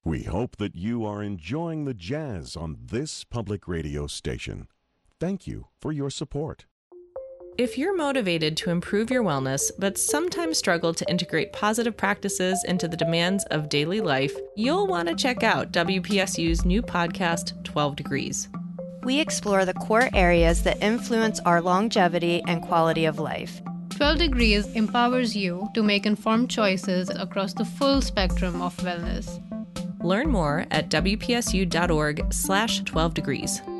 We hope that you are enjoying the jazz on this public radio station. Thank you for your support. If you're motivated to improve your wellness, but sometimes struggle to integrate positive practices into the demands of daily life, you'll want to check out WPSU's new podcast, 12 Degrees. We explore the core areas that influence our longevity and quality of life. 12 Degrees empowers you to make informed choices across the full spectrum of wellness. Learn more at wpsu.org/12degrees.